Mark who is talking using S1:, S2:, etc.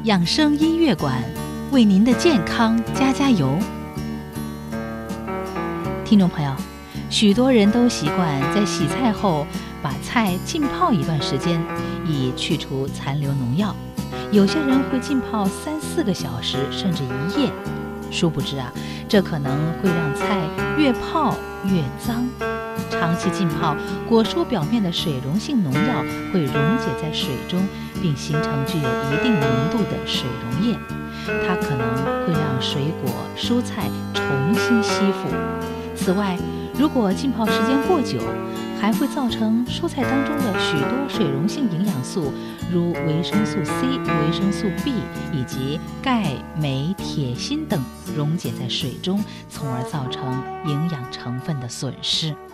S1: 养生音乐馆为您的健康加油。听众朋友，许多人都习惯在洗菜后把菜浸泡一段时间，以去除残留农药。有些人会浸泡3-4个小时，甚至1夜。殊不知这可能会让菜越泡越脏。长期浸泡，果蔬表面的水溶性农药会溶解在水中，并形成具有一定浓度的水溶液，它可能会让水果、蔬菜重新吸附。此外，如果浸泡时间过久，还会造成蔬菜当中的许多水溶性营养素，如维生素 C、维生素 B 以及钙、镁、铁、锌等溶解在水中，从而造成营养成分的损失。